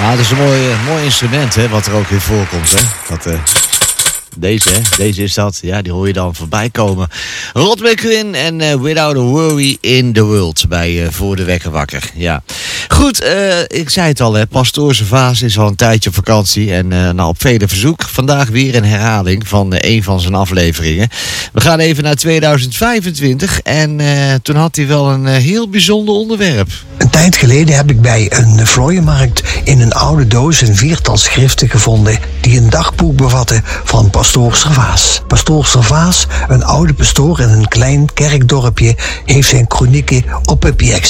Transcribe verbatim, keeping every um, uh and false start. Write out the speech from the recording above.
Nou, dat is een mooi, uh, mooi instrument, hè, wat er ook in voorkomt. Hè? Dat, uh, deze, hè? Deze is dat. Ja, die hoor je dan voorbij komen. Rod McQueen en uh, Without a Worry in the World bij uh, Voor de Wekker Wakker. Ja. Goed, uh, ik zei het al, hè, Pastoor Servaas is al een tijdje op vakantie. En uh, nou, op vele verzoek. Vandaag weer een herhaling van uh, een van zijn afleveringen. We gaan even naar tweeduizend vijfentwintig. En uh, toen had hij wel een uh, heel bijzonder onderwerp. Een tijd geleden heb ik bij een vlooienmarkt in een oude doos een viertal schriften gevonden die een dagboek bevatten van Pastoor Servaas. Pastoor Servaas, een oude pastoor in een klein kerkdorpje, heeft zijn kronieken op papier gezet.